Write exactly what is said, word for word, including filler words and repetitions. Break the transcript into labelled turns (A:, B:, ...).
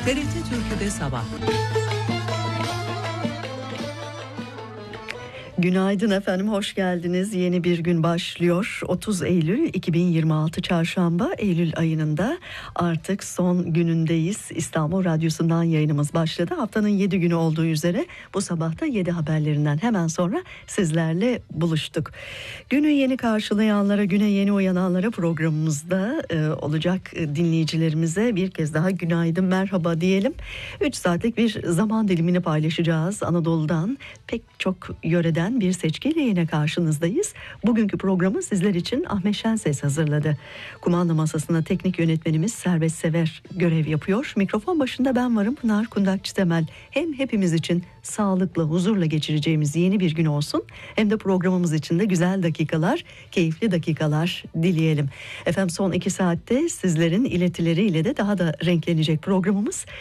A: T R T Türkü'de sabah.
B: Günaydın efendim, hoş geldiniz. Yeni bir gün başlıyor. otuz Eylül iki bin yirmi altı Çarşamba, Eylül ayının da artık son günündeyiz. İstanbul Radyosu'ndan yayınımız başladı. Haftanın yedi günü olduğu üzere bu sabahta yedi haberlerinden hemen sonra sizlerle buluştuk. Günü yeni karşılayanlara, güne yeni uyananlara programımızda e, olacak dinleyicilerimize bir kez daha günaydın, merhaba diyelim. üç saatlik bir zaman dilimini paylaşacağız. Anadolu'dan pek çok yöreden bir seçkiyle yine karşınızdayız. Bugünkü programı sizler için Ahmet Şenses hazırladı. Kumanda masasında teknik yönetmenimiz Servet Sever görev yapıyor. Mikrofon başında ben varım, Pınar Kundakçı Temel. Hem hepimiz için sağlıkla, huzurla geçireceğimiz yeni bir gün olsun, hem de programımız için de güzel dakikalar, keyifli dakikalar dileyelim. Efendim, son iki saatte sizlerin iletileriyle de daha da renklenecek programımız.